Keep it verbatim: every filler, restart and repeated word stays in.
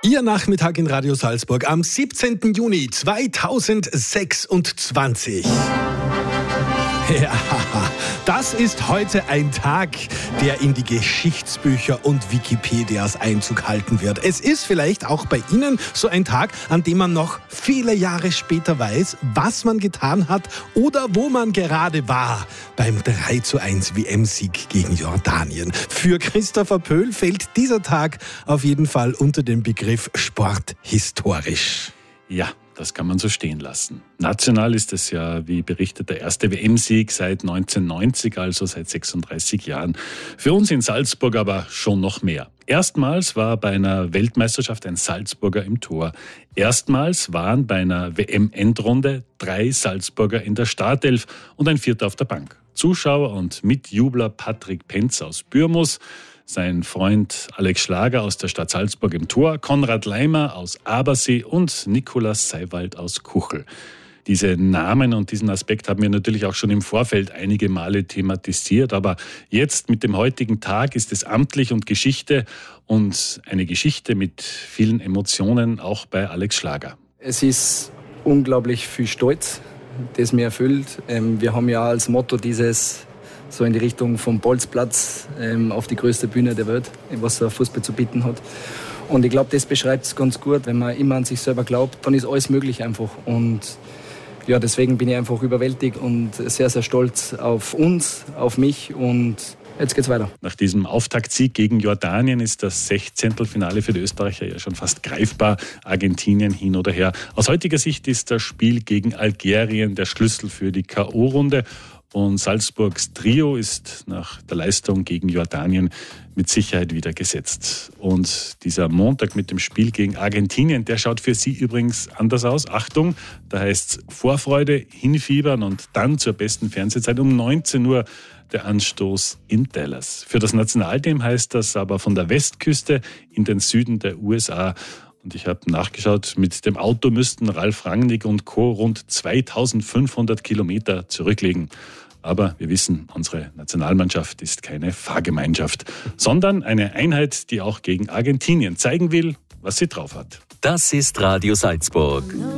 Ihr Nachmittag in Radio Salzburg am siebzehnten Juni zweitausendsechsundzwanzig. Ja, das ist heute ein Tag, der in die Geschichtsbücher und Wikipedias Einzug halten wird. Es ist vielleicht auch bei Ihnen so ein Tag, an dem man noch viele Jahre später weiß, was man getan hat oder wo man gerade war beim drei zu eins W M-Sieg gegen Jordanien. Für Christopher Pöhl fällt dieser Tag auf jeden Fall unter den Begriff sporthistorisch. Ja, das kann man so stehen lassen. National ist es ja, wie berichtet, der erste W M-Sieg seit neunzehnhundertneunzig, also seit sechsunddreißig Jahren. Für uns in Salzburg aber schon noch mehr. Erstmals war bei einer Weltmeisterschaft ein Salzburger im Tor. Erstmals waren bei einer W M-Endrunde drei Salzburger in der Startelf und ein Vierter auf der Bank. Zuschauer und Mitjubler Patrick Penz aus Bürmus, sein Freund Alex Schlager aus der Stadt Salzburg im Tor, Konrad Leimer aus Abersee und Nikolaus Seiwald aus Kuchel. Diese Namen und diesen Aspekt haben wir natürlich auch schon im Vorfeld einige Male thematisiert, aber jetzt mit dem heutigen Tag ist es amtlich und Geschichte und eine Geschichte mit vielen Emotionen auch bei Alex Schlager. Es ist unglaublich viel Stolz, das mir erfüllt. Wir haben ja als Motto dieses so in die Richtung vom Bolzplatz ähm, auf die größte Bühne der Welt, was der Fußball zu bieten hat. Und ich glaube, das beschreibt es ganz gut. Wenn man immer an sich selber glaubt, dann ist alles möglich einfach. Und ja, deswegen bin ich einfach überwältigt und sehr, sehr stolz auf uns, auf mich und jetzt geht's weiter. Nach diesem Auftaktsieg gegen Jordanien ist das Sechzehntelfinale für die Österreicher ja schon fast greifbar. Argentinien hin oder her. Aus heutiger Sicht ist das Spiel gegen Algerien der Schlüssel für die K O-Runde. Und Salzburgs Trio ist nach der Leistung gegen Jordanien mit Sicherheit wieder gesetzt. Und dieser Montag mit dem Spiel gegen Argentinien, der schaut für Sie übrigens anders aus. Achtung, da heißt es Vorfreude, hinfiebern und dann zur besten Fernsehzeit um neunzehn Uhr der Anstoß in Dallas. Für das Nationalteam heißt das aber von der Westküste in den Süden der U S A. Und ich habe nachgeschaut, mit dem Auto müssten Ralf Rangnick und Co. rund zweitausendfünfhundert Kilometer zurücklegen. Aber wir wissen, unsere Nationalmannschaft ist keine Fahrgemeinschaft, sondern eine Einheit, die auch gegen Argentinien zeigen will, was sie drauf hat. Das ist Radio Salzburg.